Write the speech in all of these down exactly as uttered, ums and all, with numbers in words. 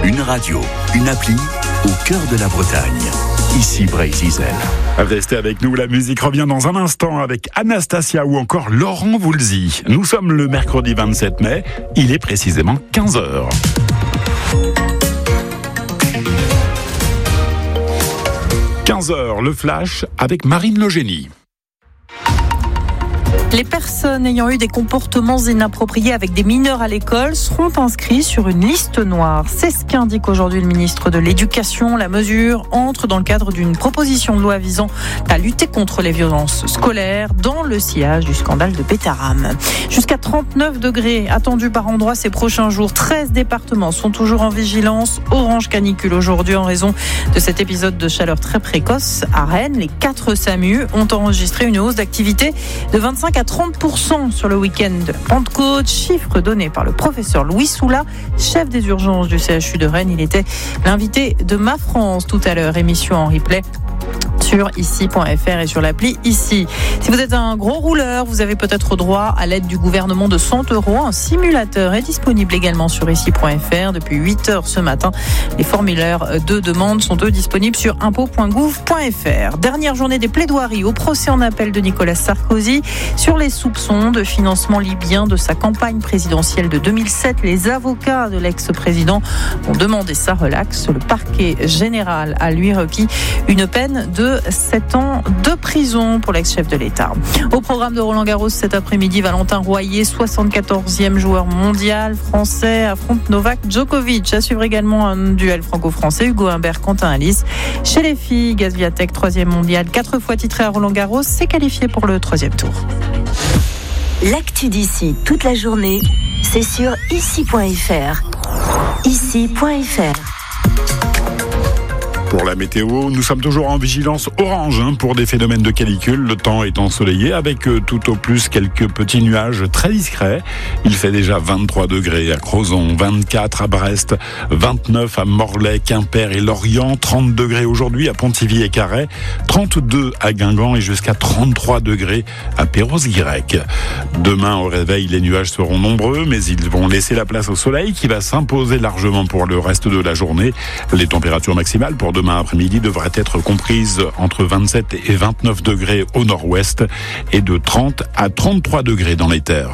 Une radio, une appli au cœur de la Bretagne. Ici Brésil. Restez avec nous, la musique revient dans un instant avec Anastasia ou encore Laurent Voulzy. Nous sommes le mercredi vingt-sept mai, il est précisément quinze heures. quinze heures, le flash avec Marine Le Génie. Les personnes ayant eu des comportements inappropriés avec des mineurs à l'école seront inscrits sur une liste noire. C'est ce qu'indique aujourd'hui le ministre de l'Éducation. La mesure entre dans le cadre d'une proposition de loi visant à lutter contre les violences scolaires dans le sillage du scandale de Pétaram. Jusqu'à trente-neuf degrés attendus par endroit ces prochains jours. treize départements sont toujours en vigilance orange canicule aujourd'hui en raison de cet épisode de chaleur très précoce à Rennes. Les quatre SAMU ont enregistré une hausse d'activité de vingt-cinq à trente pour cent sur le week-end de Pentecôte, chiffre donné par le professeur Louis Soula, chef des urgences du C H U de Rennes. Il était l'invité de Ma France tout à l'heure, émission en replay sur ici point f r et sur l'appli Ici. Si vous êtes un gros rouleur, vous avez peut-être droit à l'aide du gouvernement de cent euros. Un simulateur est disponible également sur ici point f r depuis huit heures ce matin. Les formulaires de demande sont eux disponibles sur impôts point gouv point f r. Dernière journée des plaidoiries au procès en appel de Nicolas Sarkozy sur les soupçons de financement libyen de sa campagne présidentielle de deux mille sept. Les avocats de l'ex-président ont demandé sa relaxe. Le parquet général a lui requis une peine de sept ans de prison pour l'ex-chef de l'État. Au programme de Roland Garros cet après-midi, Valentin Royer, soixante-quatorzième joueur mondial français, affronte Novak Djokovic. À suivre également un duel franco-français, Hugo Humbert, Quentin Alice. Chez les filles, Gaz Viatek, troisième mondial, quatre fois titré à Roland Garros, s'est qualifié pour le troisième tour. L'actu d'ici toute la journée, c'est sur ici point f r. ici point f r. Pour la météo, nous sommes toujours en vigilance orange hein, pour des phénomènes de canicule. Le temps est ensoleillé avec euh, tout au plus quelques petits nuages très discrets. Il fait déjà vingt-trois degrés à Crozon, vingt-quatre à Brest, vingt-neuf à Morlaix, Quimper et Lorient, trente degrés aujourd'hui à Pontivy et Carhaix, trente-deux à Guingamp et jusqu'à trente-trois degrés à Perros-Guirec. Demain au réveil, les nuages seront nombreux, mais ils vont laisser la place au soleil qui va s'imposer largement pour le reste de la journée. Les températures maximales pour demain après-midi devraient être comprises entre vingt-sept et vingt-neuf degrés au nord-ouest et de trente à trente-trois degrés dans les terres.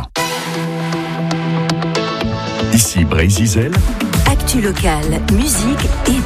Ici Brésil. Actu locale, musique et